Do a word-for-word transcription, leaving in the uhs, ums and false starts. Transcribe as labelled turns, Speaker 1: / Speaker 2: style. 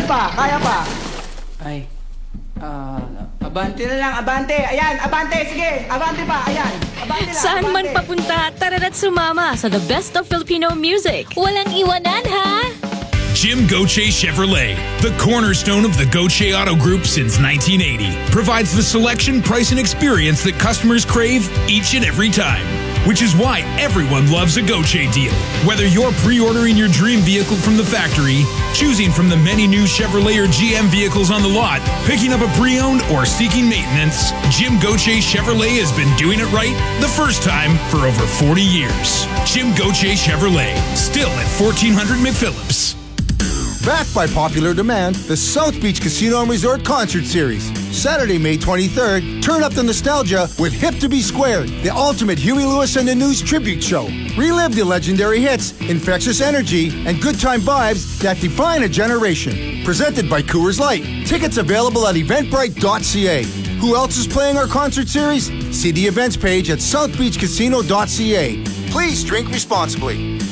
Speaker 1: pa, kaya pa.
Speaker 2: Ay, ah, abante na lang, abante. Ayan, abante, sige, abante pa, ayan. Abante na,
Speaker 3: Saan man
Speaker 2: abante.
Speaker 3: papunta, tara't sumama sa the best of Filipino music. Walang iwanan, ha?
Speaker 4: Jim Goche Chevrolet, the cornerstone of the Goche Auto Group since nineteen eighty, provides the selection, price, and experience that customers crave each and every time. Which is why everyone loves a Goche deal. Whether you're pre-ordering your dream vehicle from the factory, choosing from the many new Chevrolet or G M vehicles on the lot, picking up a pre-owned, or seeking maintenance, Jim Goche Chevrolet has been doing it right the first time for over forty years. Jim Goche Chevrolet, still at fourteen hundred McPhillips.
Speaker 5: Backed by popular demand, the South Beach Casino and Resort Concert Series. Saturday, May twenty-third, turn up the nostalgia with Hip to Be Squared, the ultimate Huey Lewis and the News tribute show. Relive the legendary hits, infectious energy, and good time vibes that define a generation. Presented by Coors Light. Tickets available at eventbrite dot c a. Who else is playing our concert series? See the events page at south beach casino dot c a. Please drink responsibly.